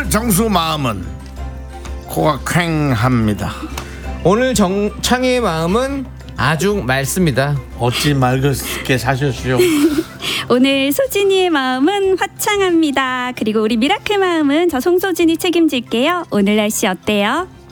오늘 정수 마음은 코가 퀭합니다. 오늘 정창의 마음은 아주 맑습니다. 어찌 맑게 사셨슈. 오늘 소진이의 마음은 화창합니다. 그리고 우리 미라클 마음은 저 송소진이 책임질게요. 오늘 날씨 어때요?